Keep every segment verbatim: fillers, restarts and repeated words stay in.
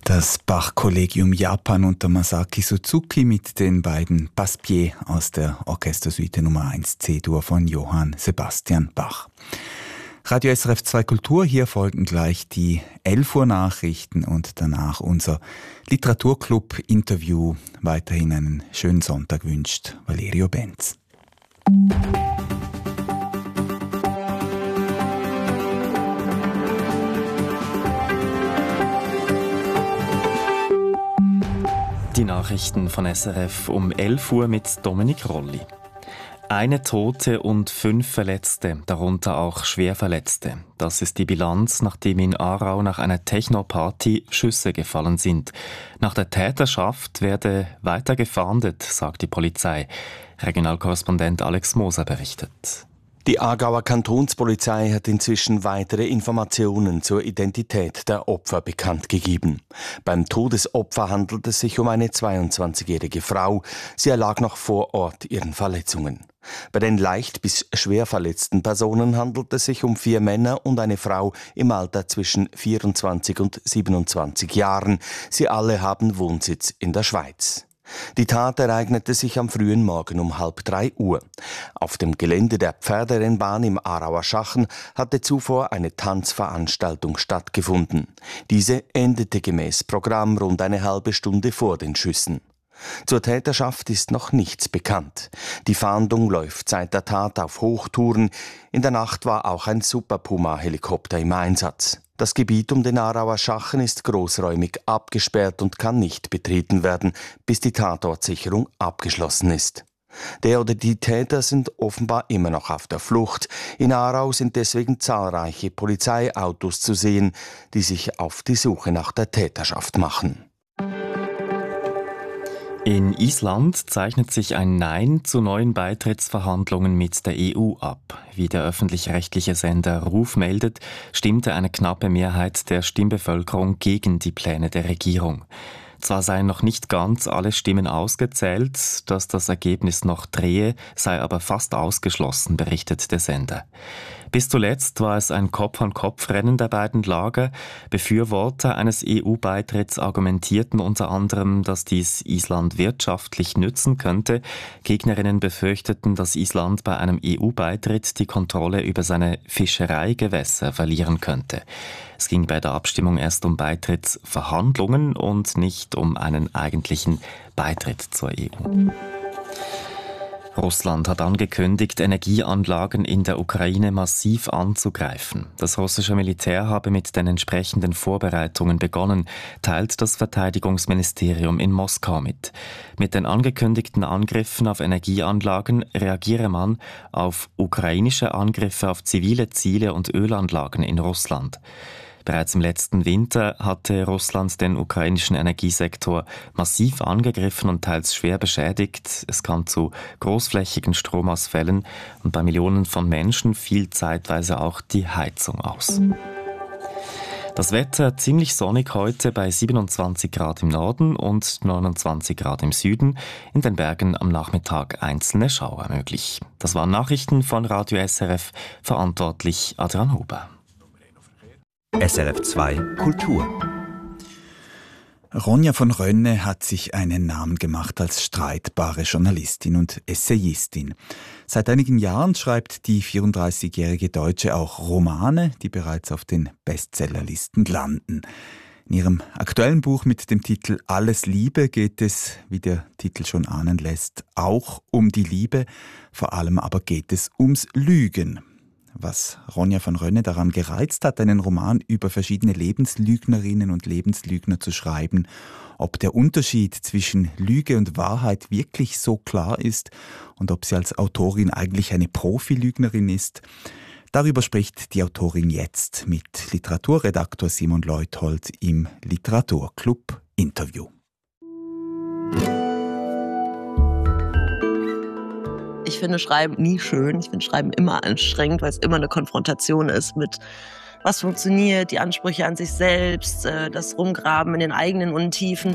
Das Bach-Kollegium Japan unter Masaki Suzuki mit den beiden Passepieds aus der Orchestersuite Nummer eins C-Dur von Johann Sebastian Bach. Radio S R F zwei Kultur, hier folgen gleich die elf Uhr Nachrichten und danach unser Literaturclub-Interview. Weiterhin einen schönen Sonntag wünscht Valerio Benz. Die Nachrichten von S R F um elf Uhr mit Dominik Rolli. Eine Tote und fünf Verletzte, darunter auch Schwerverletzte. Das ist die Bilanz, nachdem in Aarau nach einer Techno-Party Schüsse gefallen sind. Nach der Täterschaft werde weiter gefahndet, sagt die Polizei. Regionalkorrespondent Alex Moser berichtet. Die Aargauer Kantonspolizei hat inzwischen weitere Informationen zur Identität der Opfer bekannt gegeben. Beim Todesopfer handelt es sich um eine zweiundzwanzigjährige Frau. Sie erlag noch vor Ort ihren Verletzungen. Bei den leicht bis schwer verletzten Personen handelt es sich um vier Männer und eine Frau im Alter zwischen vierundzwanzig und siebenundzwanzig Jahren. Sie alle haben Wohnsitz in der Schweiz. Die Tat ereignete sich am frühen Morgen um halb drei Uhr. Auf dem Gelände der Pferderennbahn im Aarauer Schachen hatte zuvor eine Tanzveranstaltung stattgefunden. Diese endete gemäß Programm rund eine halbe Stunde vor den Schüssen. Zur Täterschaft ist noch nichts bekannt. Die Fahndung läuft seit der Tat auf Hochtouren. In der Nacht war auch ein Super Puma-Helikopter im Einsatz. Das Gebiet um den Aarauer Schachen ist großräumig abgesperrt und kann nicht betreten werden, bis die Tatortsicherung abgeschlossen ist. Der oder die Täter sind offenbar immer noch auf der Flucht. In Aarau sind deswegen zahlreiche Polizeiautos zu sehen, die sich auf die Suche nach der Täterschaft machen. In Island zeichnet sich ein Nein zu neuen Beitrittsverhandlungen mit der E U ab. Wie der öffentlich-rechtliche Sender Ruf meldet, stimmte eine knappe Mehrheit der Stimmbevölkerung gegen die Pläne der Regierung. Zwar seien noch nicht ganz alle Stimmen ausgezählt, dass das Ergebnis noch drehe, sei aber fast ausgeschlossen, berichtet der Sender. Bis zuletzt war es ein Kopf-an-Kopf-Rennen der beiden Lager. Befürworter eines E U-Beitritts argumentierten unter anderem, dass dies Island wirtschaftlich nützen könnte. Gegnerinnen befürchteten, dass Island bei einem E U-Beitritt die Kontrolle über seine Fischereigewässer verlieren könnte. Es ging bei der Abstimmung erst um Beitrittsverhandlungen und nicht um einen eigentlichen Beitritt zur E U. Russland hat angekündigt, Energieanlagen in der Ukraine massiv anzugreifen. Das russische Militär habe mit den entsprechenden Vorbereitungen begonnen, teilt das Verteidigungsministerium in Moskau mit. Mit den angekündigten Angriffen auf Energieanlagen reagiere man auf ukrainische Angriffe auf zivile Ziele und Ölanlagen in Russland. Bereits im letzten Winter hatte Russland den ukrainischen Energiesektor massiv angegriffen und teils schwer beschädigt. Es kam zu großflächigen Stromausfällen und bei Millionen von Menschen fiel zeitweise auch die Heizung aus. Das Wetter ziemlich sonnig heute bei siebenundzwanzig Grad im Norden und neunundzwanzig Grad im Süden. In den Bergen am Nachmittag einzelne Schauer möglich. Das waren Nachrichten von Radio S R F, verantwortlich Adrian Huber. S R F zwei Kultur. Ronja von Rönne hat sich einen Namen gemacht als streitbare Journalistin und Essayistin. Seit einigen Jahren schreibt die vierunddreißigjährige Deutsche auch Romane, die bereits auf den Bestsellerlisten landen. In ihrem aktuellen Buch mit dem Titel Alles Liebe geht es, wie der Titel schon ahnen lässt, auch um die Liebe, vor allem aber geht es ums Lügen. Was Ronja von Rönne daran gereizt hat, einen Roman über verschiedene Lebenslügnerinnen und Lebenslügner zu schreiben, ob der Unterschied zwischen Lüge und Wahrheit wirklich so klar ist und ob sie als Autorin eigentlich eine Profilügnerin ist, darüber spricht die Autorin jetzt mit Literaturredaktor Simon Leuthold im Literaturclub Interview. Ich finde Schreiben nie schön. Ich finde Schreiben immer anstrengend, weil es immer eine Konfrontation ist mit, was funktioniert, die Ansprüche an sich selbst, das Rumgraben in den eigenen Untiefen.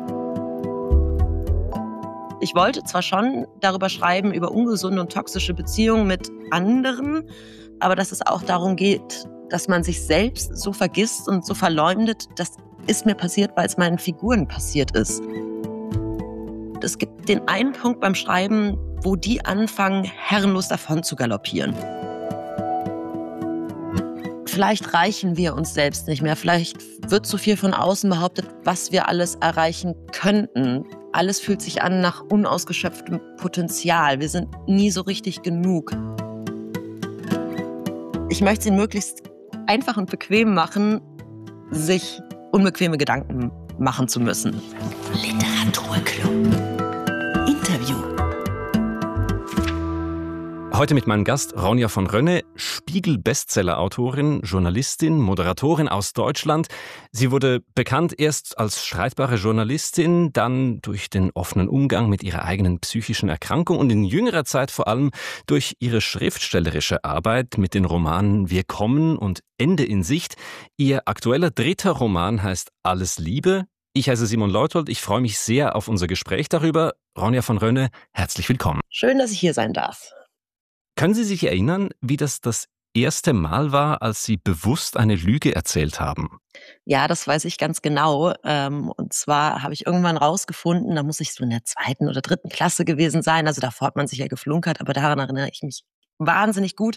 Ich wollte zwar schon darüber schreiben, über ungesunde und toxische Beziehungen mit anderen, aber dass es auch darum geht, dass man sich selbst so vergisst und so verleumdet, dass ist mir passiert, weil es meinen Figuren passiert ist. Es gibt den einen Punkt beim Schreiben, wo die anfangen, herrenlos davon zu galoppieren. Vielleicht reichen wir uns selbst nicht mehr. Vielleicht wird so viel von außen behauptet, was wir alles erreichen könnten. Alles fühlt sich an nach unausgeschöpftem Potenzial. Wir sind nie so richtig genug. Ich möchte es ihnen möglichst einfach und bequem machen, sich unbequeme Gedanken machen zu müssen. Literaturclub. Interview. Heute mit meinem Gast Ronja von Rönne, Spiegel-Bestseller-Autorin, Journalistin, Moderatorin aus Deutschland. Sie wurde bekannt erst als streitbare Journalistin, dann durch den offenen Umgang mit ihrer eigenen psychischen Erkrankung und in jüngerer Zeit vor allem durch ihre schriftstellerische Arbeit mit den Romanen Wir kommen und Ende in Sicht. Ihr aktueller dritter Roman heißt Alles Liebe. Ich heiße Simon Leuthold, ich freue mich sehr auf unser Gespräch darüber. Ronja von Rönne, herzlich willkommen. Schön, dass ich hier sein darf. Können Sie sich erinnern, wie das das erste Mal war, als Sie bewusst eine Lüge erzählt haben? Ja, das weiß ich ganz genau. Und zwar habe ich irgendwann rausgefunden, da muss ich so in der zweiten oder dritten Klasse gewesen sein. Also davor hat man sich ja geflunkert, aber daran erinnere ich mich wahnsinnig gut.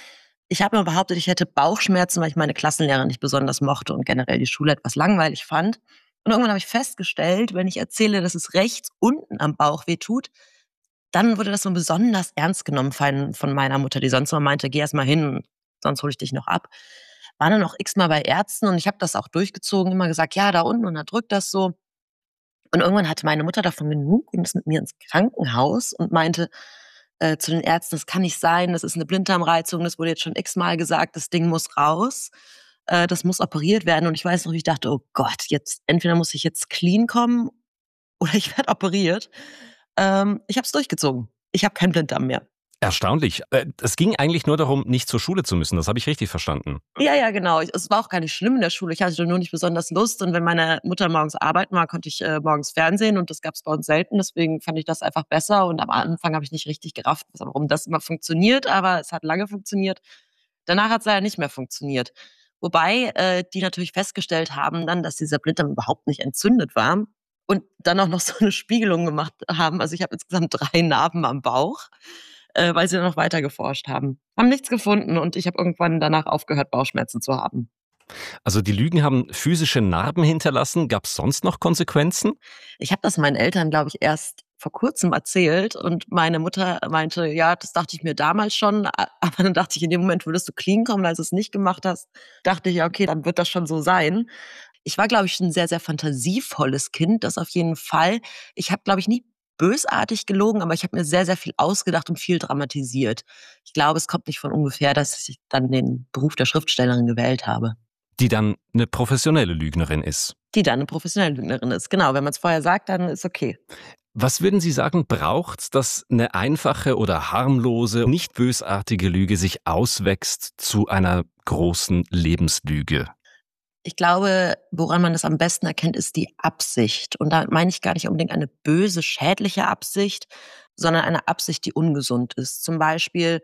Ich habe mir behauptet, ich hätte Bauchschmerzen, weil ich meine Klassenlehrerin nicht besonders mochte und generell die Schule etwas langweilig fand. Und irgendwann habe ich festgestellt, wenn ich erzähle, dass es rechts unten am Bauch wehtut, dann wurde das so besonders ernst genommen von meiner Mutter, die sonst immer meinte, geh erst mal hin, sonst hole ich dich noch ab. War dann noch x-mal bei Ärzten und ich habe das auch durchgezogen, immer gesagt, ja, da unten und da drückt das so. Und irgendwann hatte meine Mutter davon genug und ist mit mir ins Krankenhaus und meinte äh, zu den Ärzten, das kann nicht sein, das ist eine Blinddarmreizung, das wurde jetzt schon x-mal gesagt, das Ding muss raus, äh, das muss operiert werden. Und ich weiß noch, ich dachte, oh Gott, jetzt entweder muss ich jetzt clean kommen oder ich werde operiert. Ähm, ich habe es durchgezogen. Ich habe keinen Blinddarm mehr. Erstaunlich. Es ging eigentlich nur darum, nicht zur Schule zu müssen. Das habe ich richtig verstanden. Ja, ja, genau. Es war auch gar nicht schlimm in der Schule. Ich hatte nur nicht besonders Lust. Und wenn meine Mutter morgens arbeiten war, konnte ich äh, morgens Fernsehen. Und das gab es bei uns selten. Deswegen fand ich das einfach besser. Und am Anfang habe ich nicht richtig gerafft, warum das immer funktioniert. Aber es hat lange funktioniert. Danach hat es leider nicht mehr funktioniert. Wobei äh, die natürlich festgestellt haben dann, dass dieser Blinddarm überhaupt nicht entzündet war. Und dann auch noch so eine Spiegelung gemacht haben. Also ich habe insgesamt drei Narben am Bauch, äh, weil sie dann noch weiter geforscht haben. Haben nichts gefunden und ich habe irgendwann danach aufgehört, Bauchschmerzen zu haben. Also die Lügen haben physische Narben hinterlassen. Gab es sonst noch Konsequenzen? Ich habe das meinen Eltern, glaube ich, erst vor kurzem erzählt und meine Mutter meinte, ja, das dachte ich mir damals schon, aber dann dachte ich, in dem Moment würdest du clean kommen, als du es nicht gemacht hast, dachte ich, ja, okay, dann wird das schon so sein. Ich war, glaube ich, ein sehr, sehr fantasievolles Kind, das auf jeden Fall. Ich habe, glaube ich, nie bösartig gelogen, aber ich habe mir sehr, sehr viel ausgedacht und viel dramatisiert. Ich glaube, es kommt nicht von ungefähr, dass ich dann den Beruf der Schriftstellerin gewählt habe. Die dann eine professionelle Lügnerin ist. Die dann eine professionelle Lügnerin ist, genau. Wenn man es vorher sagt, dann ist okay. Was würden Sie sagen, braucht's, dass eine einfache oder harmlose, nicht bösartige Lüge sich auswächst zu einer großen Lebenslüge? Ich glaube, woran man das am besten erkennt, ist die Absicht. Und da meine ich gar nicht unbedingt eine böse, schädliche Absicht, sondern eine Absicht, die ungesund ist. Zum Beispiel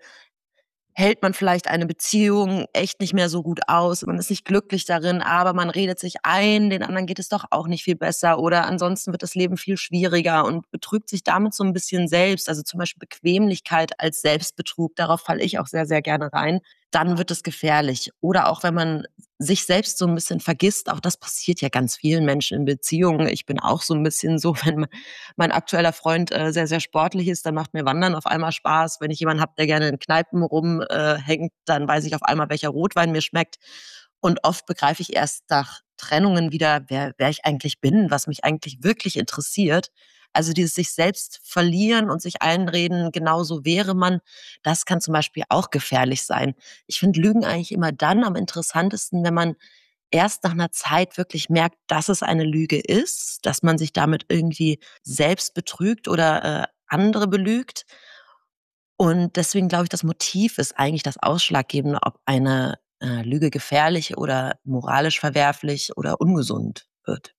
hält man vielleicht eine Beziehung echt nicht mehr so gut aus, man ist nicht glücklich darin, aber man redet sich ein, den anderen geht es doch auch nicht viel besser oder ansonsten wird das Leben viel schwieriger und betrügt sich damit so ein bisschen selbst, also zum Beispiel Bequemlichkeit als Selbstbetrug, darauf falle ich auch sehr, sehr gerne rein, dann wird es gefährlich. Oder auch wenn man sich selbst so ein bisschen vergisst, auch das passiert ja ganz vielen Menschen in Beziehungen. Ich bin auch so ein bisschen so, wenn mein aktueller Freund äh, sehr, sehr sportlich ist, dann macht mir Wandern auf einmal Spaß. Wenn ich jemanden habe, der gerne in Kneipen rumhängt, äh, dann weiß ich auf einmal, welcher Rotwein mir schmeckt. Und oft begreife ich erst nach Trennungen wieder, wer, wer ich eigentlich bin, was mich eigentlich wirklich interessiert. Also dieses sich selbst verlieren und sich einreden, genauso wäre man, das kann zum Beispiel auch gefährlich sein. Ich finde Lügen eigentlich immer dann am interessantesten, wenn man erst nach einer Zeit wirklich merkt, dass es eine Lüge ist, dass man sich damit irgendwie selbst betrügt oder äh, andere belügt. Und deswegen glaube ich, das Motiv ist eigentlich das Ausschlaggebende, ob eine äh, Lüge gefährlich oder moralisch verwerflich oder ungesund wird.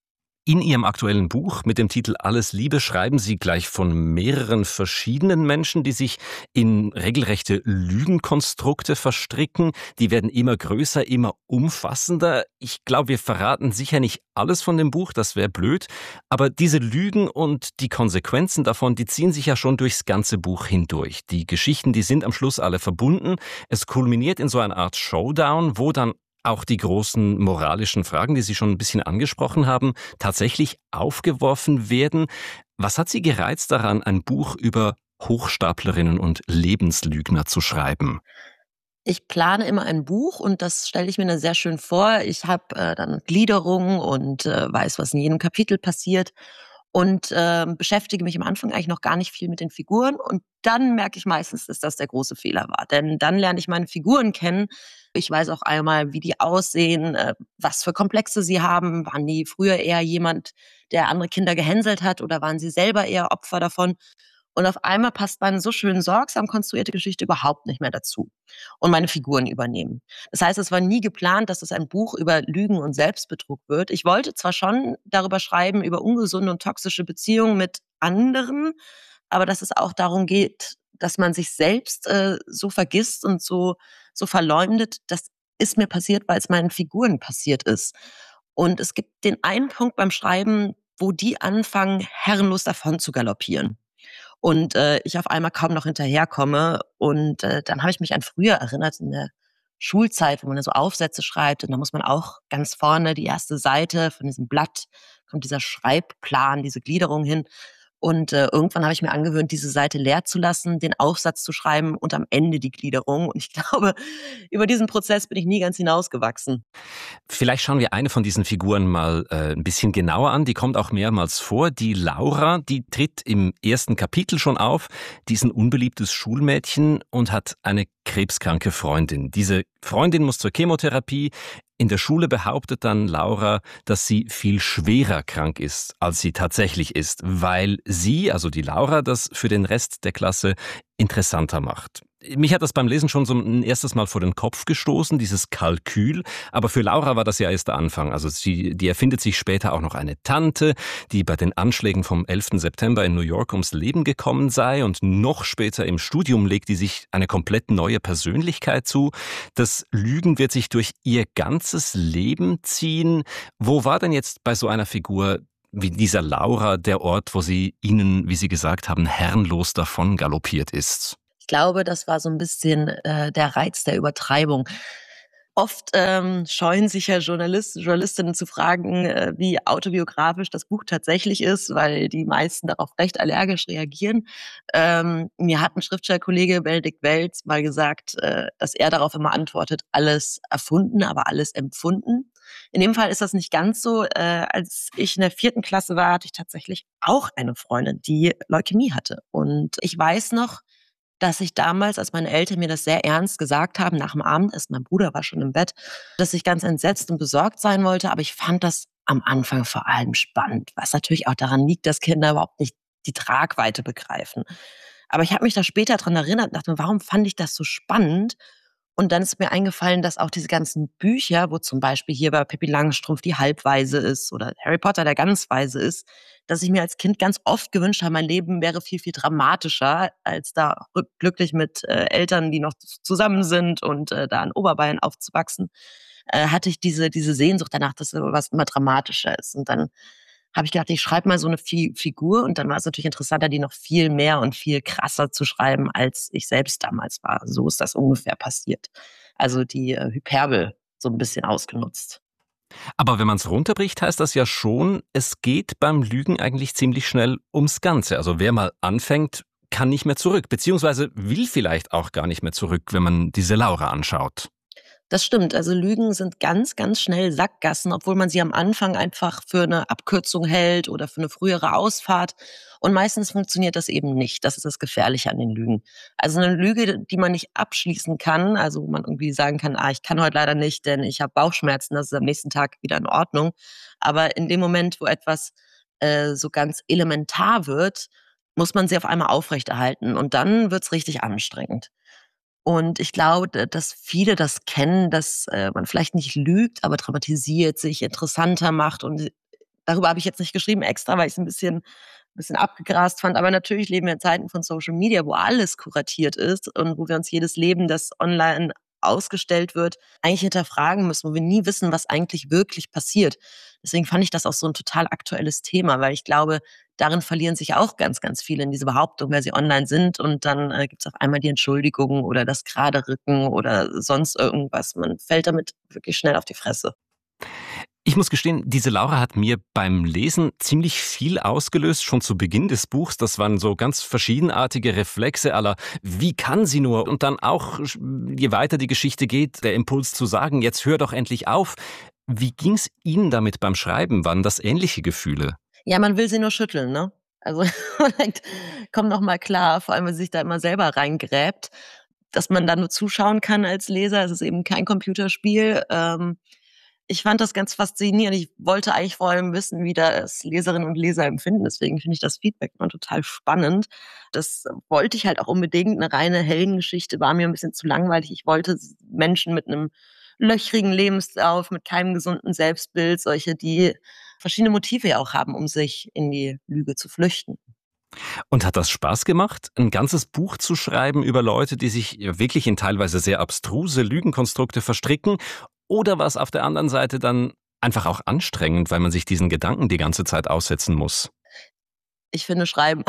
In Ihrem aktuellen Buch mit dem Titel Alles Liebe schreiben Sie gleich von mehreren verschiedenen Menschen, die sich in regelrechte Lügenkonstrukte verstricken. Die werden immer größer, immer umfassender. Ich glaube, wir verraten sicher nicht alles von dem Buch, das wäre blöd. Aber diese Lügen und die Konsequenzen davon, die ziehen sich ja schon durchs ganze Buch hindurch. Die Geschichten, die sind am Schluss alle verbunden. Es kulminiert in so einer Art Showdown, wo dann auch die großen moralischen Fragen, die Sie schon ein bisschen angesprochen haben, tatsächlich aufgeworfen werden. Was hat Sie gereizt daran, ein Buch über Hochstaplerinnen und Lebenslügner zu schreiben? Ich plane immer ein Buch und das stelle ich mir dann sehr schön vor. Ich habe äh, dann Gliederungen und äh, weiß, was in jedem Kapitel passiert und äh, beschäftige mich am Anfang eigentlich noch gar nicht viel mit den Figuren und dann merke ich meistens, dass das der große Fehler war. Denn dann lerne ich meine Figuren kennen. Ich weiß auch einmal, wie die aussehen, äh, was für Komplexe sie haben. Waren die früher eher jemand, der andere Kinder gehänselt hat oder waren sie selber eher Opfer davon? Und auf einmal passt meine so schön sorgsam konstruierte Geschichte überhaupt nicht mehr dazu. Und meine Figuren übernehmen. Das heißt, es war nie geplant, dass es ein Buch über Lügen und Selbstbetrug wird. Ich wollte zwar schon darüber schreiben, über ungesunde und toxische Beziehungen mit anderen, aber dass es auch darum geht, dass man sich selbst äh, so vergisst und so, so verleumdet, das ist mir passiert, weil es meinen Figuren passiert ist. Und es gibt den einen Punkt beim Schreiben, wo die anfangen, herrenlos davon zu galoppieren. Und äh, ich auf einmal kaum noch hinterherkomme. Und äh, dann habe ich mich an früher erinnert, in der Schulzeit, wo man so Aufsätze schreibt. Und da muss man auch ganz vorne die erste Seite von diesem Blatt, kommt dieser Schreibplan, diese Gliederung hin. Und äh, irgendwann habe ich mir angewöhnt, diese Seite leer zu lassen, den Aufsatz zu schreiben und am Ende die Gliederung. Und ich glaube, über diesen Prozess bin ich nie ganz hinausgewachsen. Vielleicht schauen wir eine von diesen Figuren mal äh, ein bisschen genauer an. Die kommt auch mehrmals vor. Die Laura, die tritt im ersten Kapitel schon auf. Die ist ein unbeliebtes Schulmädchen und hat eine krebskranke Freundin. Diese Freundin muss zur Chemotherapie. In der Schule behauptet dann Laura, dass sie viel schwerer krank ist, als sie tatsächlich ist, weil sie, also die Laura, das für den Rest der Klasse interessanter macht. Mich hat das beim Lesen schon so ein erstes Mal vor den Kopf gestoßen, dieses Kalkül. Aber für Laura war das ja erst der Anfang. Also sie, die erfindet sich später auch noch eine Tante, die bei den Anschlägen vom elften September in New York ums Leben gekommen sei. Und noch später im Studium legt die sich eine komplett neue Persönlichkeit zu. Das Lügen wird sich durch ihr ganzes Leben ziehen. Wo war denn jetzt bei so einer Figur wie dieser Laura der Ort, wo sie Ihnen, wie Sie gesagt haben, herrenlos davon galoppiert ist? Ich glaube, das war so ein bisschen äh, der Reiz der Übertreibung. Oft ähm, scheuen sich ja Journalisten, Journalistinnen zu fragen, äh, wie autobiografisch das Buch tatsächlich ist, weil die meisten darauf recht allergisch reagieren. Ähm, mir hat ein Schriftstellerkollege, Benedikt Welz, mal gesagt, äh, dass er darauf immer antwortet, alles erfunden, aber alles empfunden. In dem Fall ist das nicht ganz so. Äh, als ich in der vierten Klasse war, hatte ich tatsächlich auch eine Freundin, die Leukämie hatte. Und ich weiß noch, dass ich damals, als meine Eltern mir das sehr ernst gesagt haben, nach dem Abendessen, mein Bruder war schon im Bett, dass ich ganz entsetzt und besorgt sein wollte. Aber ich fand das am Anfang vor allem spannend, was natürlich auch daran liegt, dass Kinder überhaupt nicht die Tragweite begreifen. Aber ich habe mich da später dran erinnert und dachte, warum fand ich das so spannend? Und dann ist mir eingefallen, dass auch diese ganzen Bücher, wo zum Beispiel hier bei Pippi Langstrumpf die Halbweise ist oder Harry Potter der Ganzweise ist, dass ich mir als Kind ganz oft gewünscht habe, mein Leben wäre viel, viel dramatischer, als da glücklich mit äh, Eltern, die noch zusammen sind und äh, da in Oberbayern aufzuwachsen, äh, hatte ich diese, diese Sehnsucht danach, dass was immer dramatischer ist. Und dann habe ich gedacht, ich schreibe mal so eine Fi- Figur und dann war es natürlich interessanter, die noch viel mehr und viel krasser zu schreiben, als ich selbst damals war. So ist das ungefähr passiert. Also die äh, Hyperbel so ein bisschen ausgenutzt. Aber wenn man es runterbricht, heißt das ja schon, es geht beim Lügen eigentlich ziemlich schnell ums Ganze. Also wer mal anfängt, kann nicht mehr zurück, beziehungsweise will vielleicht auch gar nicht mehr zurück, wenn man diese Laura anschaut. Das stimmt. Also Lügen sind ganz, ganz schnell Sackgassen, obwohl man sie am Anfang einfach für eine Abkürzung hält oder für eine frühere Ausfahrt. Und meistens funktioniert das eben nicht. Das ist das Gefährliche an den Lügen. Also eine Lüge, die man nicht abschließen kann, also wo man irgendwie sagen kann, ah, ich kann heute leider nicht, denn ich habe Bauchschmerzen, das ist am nächsten Tag wieder in Ordnung. Aber in dem Moment, wo etwas äh, so ganz elementar wird, muss man sie auf einmal aufrechterhalten. Und dann wird's richtig anstrengend. Und ich glaube, dass viele das kennen, dass äh, man vielleicht nicht lügt, aber dramatisiert, sich interessanter macht und Darüber habe ich jetzt nicht geschrieben extra, weil ich es ein bisschen, ein bisschen abgegrast fand. Aber natürlich leben wir in Zeiten von Social Media, wo alles kuratiert ist und wo wir uns jedes Leben, das online ausgestellt wird, eigentlich hinterfragen müssen, wo wir nie wissen, was eigentlich wirklich passiert. Deswegen fand ich das auch so ein total aktuelles Thema, weil ich glaube, darin verlieren sich auch ganz, ganz viele in diese Behauptung, weil sie online sind und dann äh, gibt es auf einmal die Entschuldigung oder das gerade Rücken oder sonst irgendwas. Man fällt damit wirklich schnell auf die Fresse. Ich muss gestehen, diese Laura hat mir beim Lesen ziemlich viel ausgelöst, schon zu Beginn des Buchs. Das waren so ganz verschiedenartige Reflexe aller, wie kann sie nur? Und dann auch, je weiter die Geschichte geht, der Impuls zu sagen, jetzt hör doch endlich auf. Wie ging es Ihnen damit beim Schreiben? Waren das ähnliche Gefühle? Ja, man will sie nur schütteln, ne? Also man denkt, komm doch mal klar, vor allem, wenn sie sich da immer selber reingräbt, dass man da nur zuschauen kann als Leser. Es ist eben kein Computerspiel. Ähm, Ich fand das ganz faszinierend. Ich wollte eigentlich vor allem wissen, wie das Leserinnen und Leser empfinden. Deswegen finde ich das Feedback immer total spannend. Das wollte ich halt auch unbedingt. Eine reine Heldengeschichte war mir ein bisschen zu langweilig. Ich wollte Menschen mit einem löchrigen Lebenslauf, mit keinem gesunden Selbstbild, solche, die verschiedene Motive ja auch haben, um sich in die Lüge zu flüchten. Und hat das Spaß gemacht, ein ganzes Buch zu schreiben über Leute, die sich ja wirklich in teilweise sehr abstruse Lügenkonstrukte verstricken? Oder war es auf der anderen Seite dann einfach auch anstrengend, weil man sich diesen Gedanken die ganze Zeit aussetzen muss? Ich finde Schreiben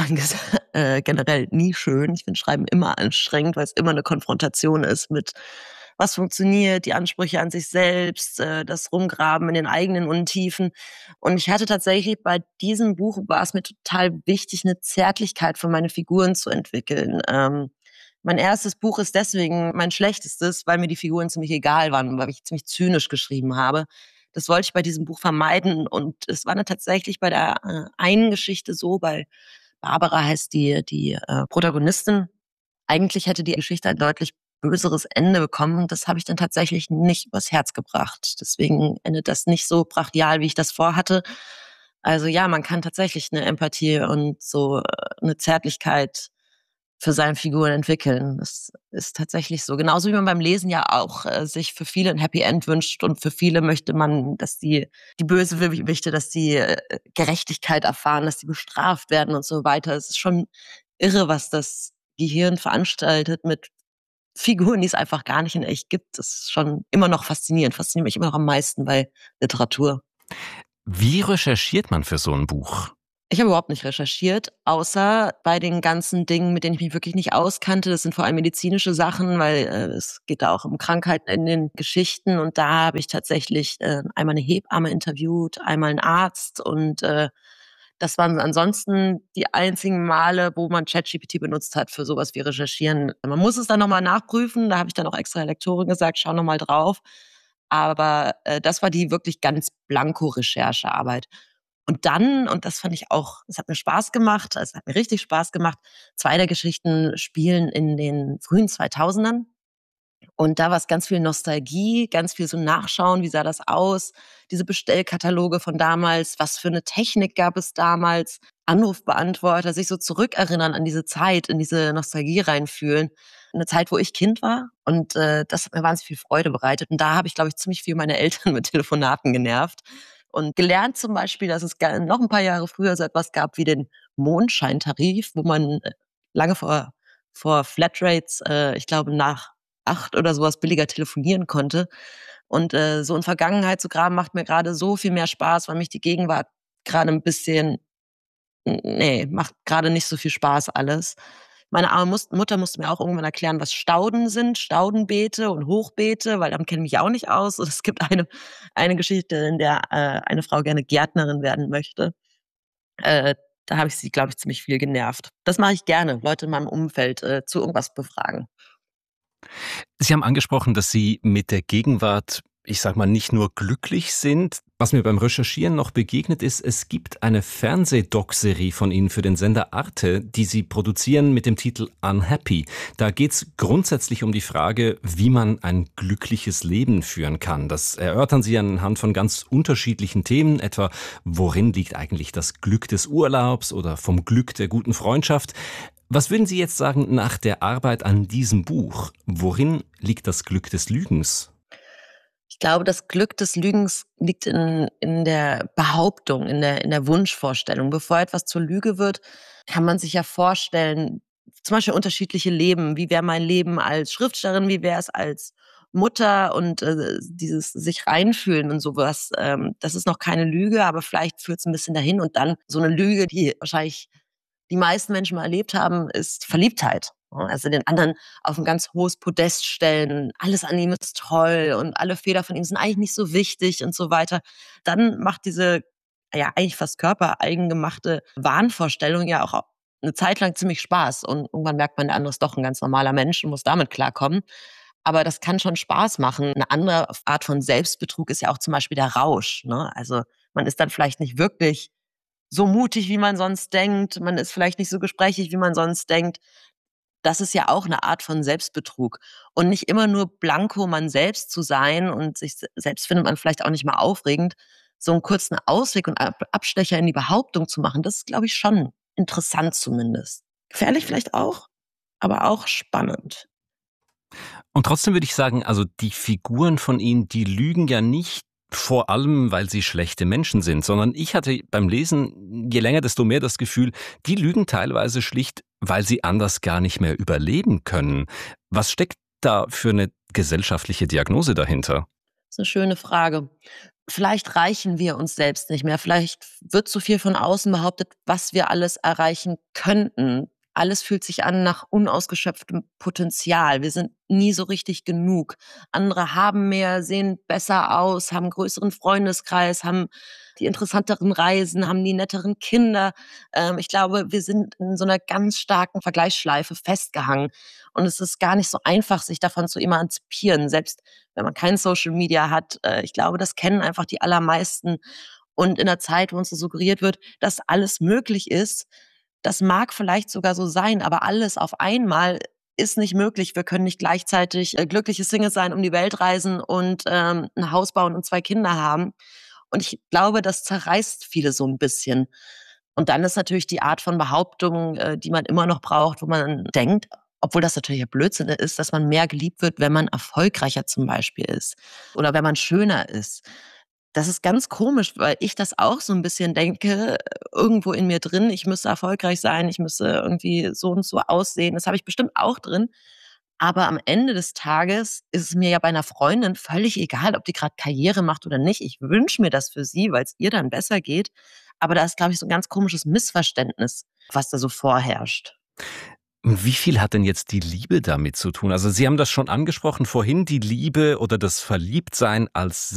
äh, generell nie schön. Ich finde Schreiben immer anstrengend, weil es immer eine Konfrontation ist mit was funktioniert, die Ansprüche an sich selbst, äh, das Rumgraben in den eigenen Untiefen. Und ich hatte tatsächlich bei diesem Buch, war es mir total wichtig, eine Zärtlichkeit für meine Figuren zu entwickeln. Ähm, Mein erstes Buch ist deswegen mein schlechtestes, weil mir die Figuren ziemlich egal waren, weil ich ziemlich zynisch geschrieben habe. Das wollte ich bei diesem Buch vermeiden und es war dann tatsächlich bei der äh, einen Geschichte so, bei Barbara heißt die, die äh, Protagonistin. Eigentlich hätte die Geschichte ein deutlich böseres Ende bekommen und das habe ich dann tatsächlich nicht übers Herz gebracht. Deswegen endet das nicht so brachial, wie ich das vorhatte. Also ja, man kann tatsächlich eine Empathie und so äh, eine Zärtlichkeit für seine Figuren entwickeln. Das ist tatsächlich so. Genauso wie man beim Lesen ja auch äh, sich für viele ein Happy End wünscht und für viele möchte man, dass die, die Bösewichte, dass die äh, Gerechtigkeit erfahren, dass die bestraft werden und so weiter. Es ist schon irre, was das Gehirn veranstaltet mit Figuren, die es einfach gar nicht in echt gibt. Das ist schon immer noch faszinierend. Fasziniert mich immer noch am meisten bei Literatur. Wie recherchiert man für so ein Buch? Ich habe überhaupt nicht recherchiert, außer bei den ganzen Dingen, mit denen ich mich wirklich nicht auskannte. Das sind vor allem medizinische Sachen, weil äh, es geht da auch um Krankheiten in den Geschichten. Und da habe ich tatsächlich äh, einmal eine Hebamme interviewt, einmal einen Arzt. Und äh, das waren ansonsten die einzigen Male, wo man ChatGPT benutzt hat für sowas wie Recherchieren. Man muss es dann nochmal nachprüfen. Da habe ich dann auch extra der Lektorin gesagt, schau nochmal drauf. Aber äh, das war die wirklich ganz blanko Recherchearbeit. Und dann, und das fand ich auch, es hat mir Spaß gemacht, es hat mir richtig Spaß gemacht, zwei der Geschichten spielen in den frühen zweitausendern. Und da war es ganz viel Nostalgie, ganz viel so Nachschauen, wie sah das aus, diese Bestellkataloge von damals, was für eine Technik gab es damals, Anrufbeantworter, sich so zurückerinnern an diese Zeit, in diese Nostalgie reinfühlen. Eine Zeit, wo ich Kind war und äh, das hat mir wahnsinnig viel Freude bereitet. Und da habe ich, glaube ich, ziemlich viel meine Eltern mit Telefonaten genervt. Und gelernt zum Beispiel, dass es noch ein paar Jahre früher so etwas gab wie den Mondscheintarif, wo man lange vor, vor Flatrates, äh, ich glaube nach acht oder sowas billiger telefonieren konnte. Und äh, so in Vergangenheit zu graben macht mir gerade so viel mehr Spaß, weil mich die Gegenwart gerade ein bisschen, nee, macht gerade nicht so viel Spaß alles. Meine arme Mutter musste mir auch irgendwann erklären, was Stauden sind, Staudenbeete und Hochbeete, weil damit kenne ich mich auch nicht aus. Und es gibt eine, eine Geschichte, in der äh, eine Frau gerne Gärtnerin werden möchte. Äh, da habe ich sie, glaube ich, ziemlich viel genervt. Das mache ich gerne, Leute in meinem Umfeld äh, zu irgendwas befragen. Sie haben angesprochen, dass Sie mit der Gegenwart, ich sag mal, nicht nur glücklich sind. Was mir beim Recherchieren noch begegnet ist, es gibt eine Fernsehdoc-Serie von Ihnen für den Sender Arte, die Sie produzieren mit dem Titel Unhappy. Da geht es grundsätzlich um die Frage, wie man ein glückliches Leben führen kann. Das erörtern Sie anhand von ganz unterschiedlichen Themen, etwa worin liegt eigentlich das Glück des Urlaubs oder vom Glück der guten Freundschaft. Was würden Sie jetzt sagen nach der Arbeit an diesem Buch? Worin liegt das Glück des Lügens? Ich glaube, das Glück des Lügens liegt in, in der Behauptung, in der, in der Wunschvorstellung. Bevor etwas zur Lüge wird, kann man sich ja vorstellen, zum Beispiel unterschiedliche Leben. Wie wäre mein Leben als Schriftstellerin? Wie wäre es als Mutter? Und äh, dieses sich reinfühlen und sowas, ähm, das ist noch keine Lüge, aber vielleicht führt es ein bisschen dahin. Und dann so eine Lüge, die wahrscheinlich die meisten Menschen mal erlebt haben, ist Verliebtheit. Also den anderen auf ein ganz hohes Podest stellen, alles an ihm ist toll und alle Fehler von ihm sind eigentlich nicht so wichtig und so weiter. Dann macht diese, ja eigentlich fast körpereigen gemachte Wahnvorstellung ja auch eine Zeit lang ziemlich Spaß. Und irgendwann merkt man, der andere ist doch ein ganz normaler Mensch und muss damit klarkommen. Aber das kann schon Spaß machen. Eine andere Art von Selbstbetrug ist ja auch zum Beispiel der Rausch, ne? Also man ist dann vielleicht nicht wirklich so mutig, wie man sonst denkt. Man ist vielleicht nicht so gesprächig, wie man sonst denkt. Das ist ja auch eine Art von Selbstbetrug. Und nicht immer nur blanko man selbst zu sein und sich selbst findet man vielleicht auch nicht mal aufregend. So einen kurzen Ausweg und Abstecher in die Behauptung zu machen, das ist, glaube ich, schon interessant zumindest. Gefährlich vielleicht auch, aber auch spannend. Und trotzdem würde ich sagen, also die Figuren von Ihnen, die lügen ja nicht vor allem, weil sie schlechte Menschen sind, sondern ich hatte beim Lesen je länger, desto mehr das Gefühl, die lügen teilweise schlicht, weil sie anders gar nicht mehr überleben können. Was steckt da für eine gesellschaftliche Diagnose dahinter? Das ist eine schöne Frage. Vielleicht reichen wir uns selbst nicht mehr. Vielleicht wird zu viel von außen behauptet, was wir alles erreichen könnten. Alles fühlt sich an nach unausgeschöpftem Potenzial. Wir sind nie so richtig genug. Andere haben mehr, sehen besser aus, haben einen größeren Freundeskreis, haben die interessanteren Reisen, haben die netteren Kinder. Ähm, ich glaube, wir sind in so einer ganz starken Vergleichsschleife festgehangen. Und es ist gar nicht so einfach, sich davon zu emanzipieren. Selbst wenn man kein Social Media hat. Äh, ich glaube, das kennen einfach die allermeisten. Und in einer Zeit, wo uns so suggeriert wird, dass alles möglich ist, das mag vielleicht sogar so sein, aber alles auf einmal ist nicht möglich. Wir können nicht gleichzeitig äh, glückliche Singles sein, um die Welt reisen und ähm, ein Haus bauen und zwei Kinder haben. Und ich glaube, das zerreißt viele so ein bisschen. Und dann ist natürlich die Art von Behauptung, äh, die man immer noch braucht, wo man denkt, obwohl das natürlich ja Blödsinn ist, dass man mehr geliebt wird, wenn man erfolgreicher zum Beispiel ist oder wenn man schöner ist. Das ist ganz komisch, weil ich das auch so ein bisschen denke, irgendwo in mir drin, ich müsste erfolgreich sein, ich müsste irgendwie so und so aussehen. Das habe ich bestimmt auch drin. Aber am Ende des Tages ist es mir ja bei einer Freundin völlig egal, ob die gerade Karriere macht oder nicht. Ich wünsche mir das für sie, weil es ihr dann besser geht. Aber da ist, glaube ich, so ein ganz komisches Missverständnis, was da so vorherrscht. Und wie viel hat denn jetzt die Liebe damit zu tun? Also Sie haben das schon angesprochen vorhin, die Liebe oder das Verliebtsein als